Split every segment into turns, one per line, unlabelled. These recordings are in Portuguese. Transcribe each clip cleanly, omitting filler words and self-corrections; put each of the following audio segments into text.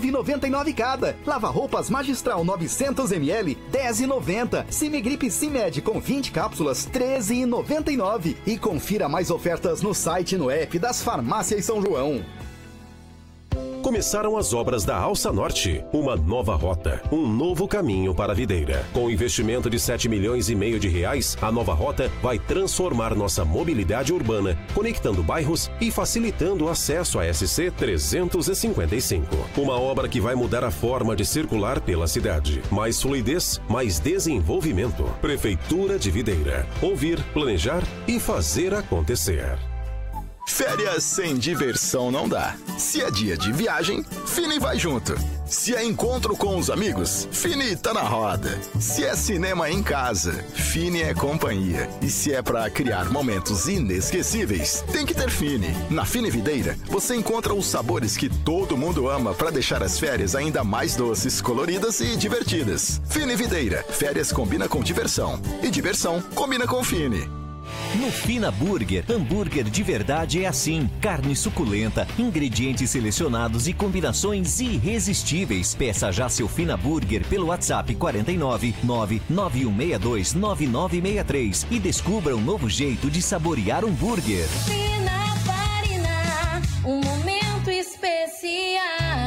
R$9,99 cada. Lava-roupas Magistral 900 ml, R$10,90. Simigripe Simed com 20 cápsulas, R$13,99. E confira mais ofertas no site e no app das Farmácias São João.
Começaram as obras da Alça Norte, uma nova rota, um novo caminho para a Videira. Com investimento de R$7,5 milhões, a nova rota vai transformar nossa mobilidade urbana, conectando bairros e facilitando o acesso à SC 355. Uma obra que vai mudar a forma de circular pela cidade. Mais fluidez, mais desenvolvimento. Prefeitura de Videira. Ouvir, planejar e fazer acontecer.
Férias sem diversão não dá. Se é dia de viagem, Fini vai junto. Se é encontro com os amigos, Fini tá na roda. Se é cinema em casa, Fini é companhia. E se é pra criar momentos inesquecíveis, tem que ter Fini. Na Fini Videira, você encontra os sabores que todo mundo ama pra deixar as férias ainda mais doces, coloridas e divertidas. Fini Videira, férias combina com diversão. E diversão combina com Fini.
No Fina Burger, hambúrguer de verdade é assim. Carne suculenta, ingredientes selecionados e combinações irresistíveis. Peça já seu Fina Burger pelo WhatsApp 49 99162 9963 e descubra um novo jeito de saborear um burger.
Fina Farina, um momento especial.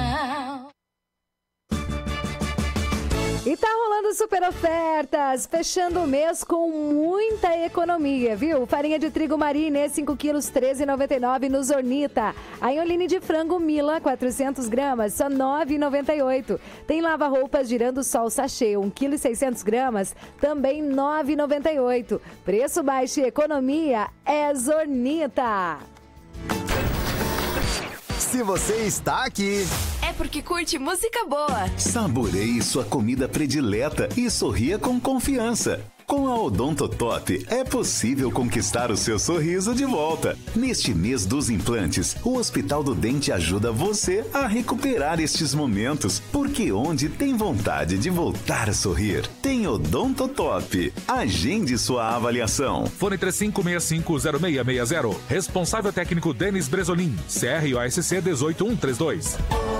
E tá rolando super ofertas, fechando o mês com muita economia, viu? Farinha de trigo Marine, 5 quilos, R$13,99 no Zornita. A ioline de frango Mila, 400 gramas, só R$9,98. Tem lava-roupas Girando Sol Sachê, 1,6 kg, também R$9,98. Preço baixo e economia é Zornita.
Se você está aqui,
é porque curte música boa.
Saboreie sua comida predileta e sorria com confiança. Com a Odontotop é possível conquistar o seu sorriso de volta. Neste mês dos implantes, o Hospital do Dente ajuda você a recuperar estes momentos, porque onde tem vontade de voltar a sorrir, tem Odontotop. Agende sua avaliação.
Fone 35650660. Responsável técnico Denis Bresolim. CROSC 18132.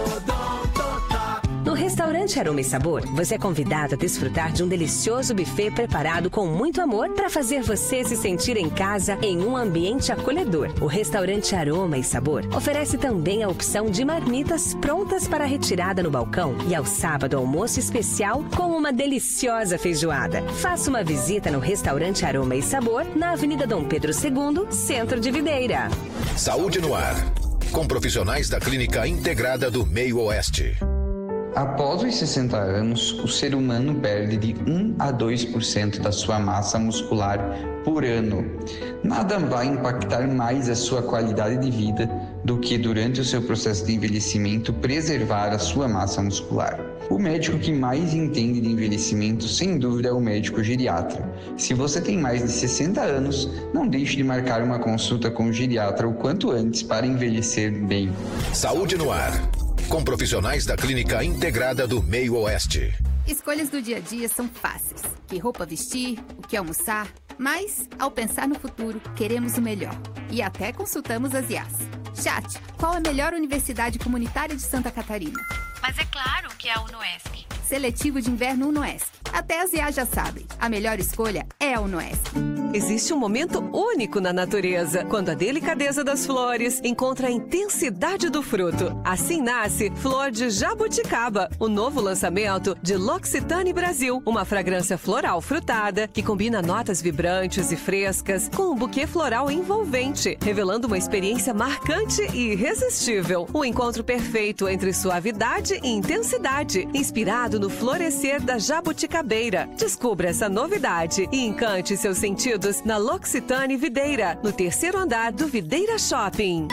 No restaurante Aroma e Sabor, você é convidado a desfrutar de um delicioso buffet preparado com muito amor para fazer você se sentir em casa em um ambiente acolhedor. O restaurante Aroma e Sabor oferece também a opção de marmitas prontas para retirada no balcão e ao sábado almoço especial com uma deliciosa feijoada. Faça uma visita no restaurante Aroma e Sabor na Avenida Dom Pedro II, Centro de Videira.
Saúde no ar, com profissionais da Clínica Integrada do Meio Oeste.
Após os 60 anos, o ser humano perde de 1 a 2% da sua massa muscular por ano. Nada vai impactar mais a sua qualidade de vida do que, durante o seu processo de envelhecimento, preservar a sua massa muscular. O médico que mais entende de envelhecimento, sem dúvida, é o médico geriatra. Se você tem mais de 60 anos, não deixe de marcar uma consulta com o geriatra o quanto antes para envelhecer bem.
Saúde no ar, com profissionais da Clínica Integrada do Meio Oeste.
Escolhas do dia a dia são fáceis. Que roupa vestir, o que almoçar. Mas, ao pensar no futuro, queremos o melhor. E até consultamos as IAs. Chat, qual a melhor universidade comunitária de Santa Catarina?
Mas é claro que é a UnoESC.
Seletivo de inverno UnoESC. Até as IAs já sabem. A melhor escolha é a UnoESC.
Existe um momento único na natureza, quando a delicadeza das flores encontra a intensidade do fruto. Assim nasce Flor de Jabuticaba, o novo lançamento de L'Occitane Brasil, uma fragrância floral frutada que combina notas vibrantes e frescas com um buquê floral envolvente, revelando uma experiência marcante e irresistível. Um encontro perfeito entre suavidade e intensidade, inspirado no florescer da jabuticabeira. Descubra essa novidade e encante seus sentidos na L'Occitane Videira, no 3º andar do Videira Shopping.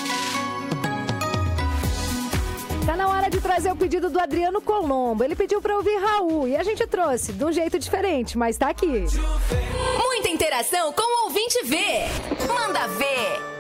Tá na hora de trazer o pedido do Adriano Colombo. Ele pediu pra ouvir Raul e a gente trouxe de um jeito diferente, mas tá aqui.
Muita interação com o ouvinte V. Manda ver.